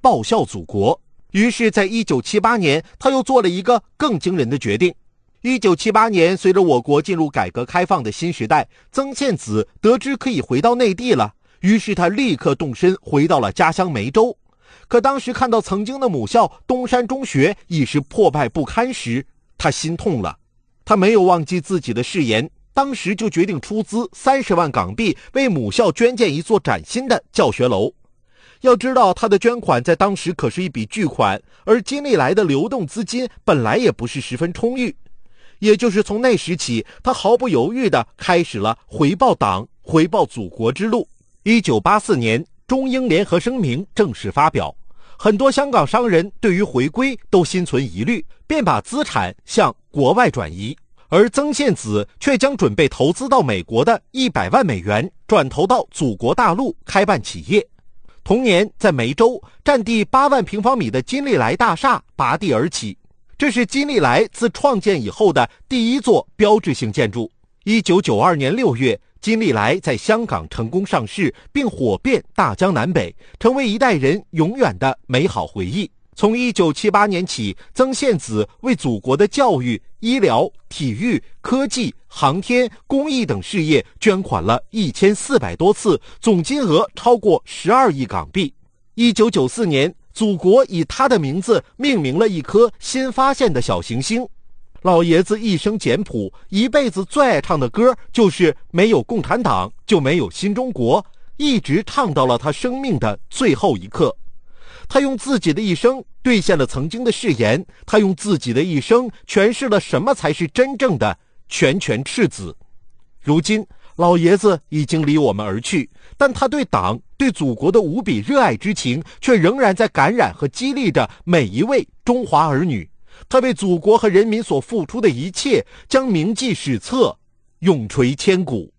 报效祖国。于是在1978年，他又做了一个更惊人的决定。1978年，随着我国进入改革开放的新时代，曾宪梓得知可以回到内地了，于是他立刻动身回到了家乡梅州。可当时看到曾经的母校东山中学已是破败不堪时，他心痛了。他没有忘记自己的誓言，当时就决定出资30万港币为母校捐建一座崭新的教学楼。要知道，他的捐款在当时可是一笔巨款，而金利来的流动资金本来也不是十分充裕。也就是从那时起，他毫不犹豫地开始了回报党、回报祖国之路。1984年，中英联合声明正式发表，很多香港商人对于回归都心存疑虑，便把资产向国外转移。而曾宪梓却将准备投资到美国的100万美元转投到祖国大陆开办企业。同年，在梅州，占地8万平方米的金利来大厦拔地而起，这是金利来自创建以后的第一座标志性建筑。1992年6月，金利来在香港成功上市，并火遍大江南北，成为一代人永远的美好回忆。从1978年起，曾宪梓为祖国的教育、医疗、体育、科技、航天、公益等事业捐款了1400多次，总金额超过12亿港币。1994年，祖国以他的名字命名了一颗新发现的小行星。老爷子一生简朴，一辈子最爱唱的歌就是没有共产党就没有新中国，一直唱到了他生命的最后一刻。他用自己的一生兑现了曾经的誓言，他用自己的一生诠释了什么才是真正的拳拳赤子。如今老爷子已经离我们而去，但他对党、对祖国的无比热爱之情却仍然在感染和激励着每一位中华儿女。他为祖国和人民所付出的一切将铭记史册，永垂千古。